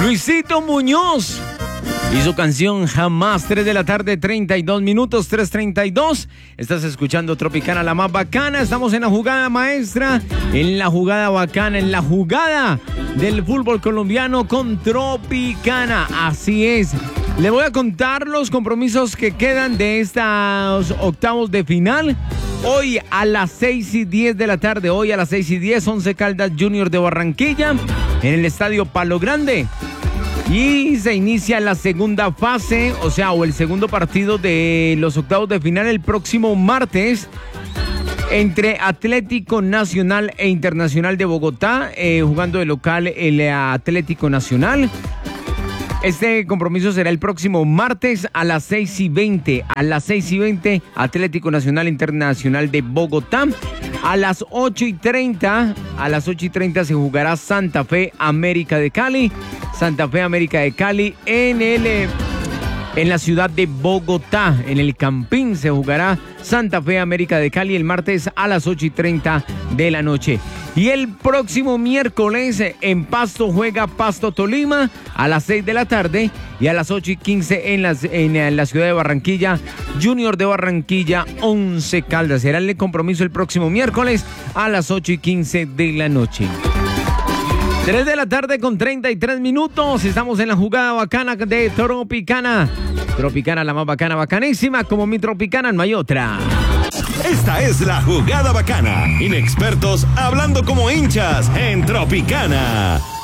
Luisito Muñoz y su canción Jamás. 3 de la tarde, 32 minutos, 3:32. Estás escuchando Tropicana, la más bacana. Estamos en la jugada maestra, en la jugada bacana, en la jugada del fútbol colombiano con Tropicana. Así es. Le voy a contar los compromisos que quedan de estos octavos de final. Hoy a las 6:10 de la tarde, hoy a las 6:10, Once Caldas Junior de Barranquilla en el Estadio Palo Grande. Y se inicia la segunda fase, o el segundo partido de los octavos de final el próximo martes entre Atlético Nacional e Internacional de Bogotá, jugando de local el Atlético Nacional. Este compromiso será el próximo martes a las 6:20. A las 6:20, Atlético Nacional Internacional de Bogotá. A las 8:30 se jugará Santa Fe América de Cali. Santa Fe América de Cali en la ciudad de Bogotá. En el Campín se jugará Santa Fe América de Cali el martes a las 8:30 de la noche. Y el próximo miércoles en Pasto juega Pasto Tolima a las 6 de la tarde y a las 8:15 en la ciudad de Barranquilla, Junior de Barranquilla, Once Caldas. Será el compromiso el próximo miércoles a las 8:15 de la noche. 3 de la tarde con 33 minutos. Estamos en la jugada bacana de Tropicana. Tropicana, la más bacana, bacanísima. Como mi Tropicana no hay otra. Esta es la jugada bacana. Inexpertos hablando como hinchas en Tropicana.